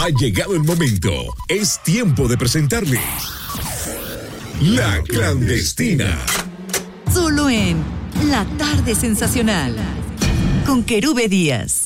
Ha llegado el momento. Es tiempo de presentarles La Clandestina. Solo en La Tarde Sensacional con Querube Díaz.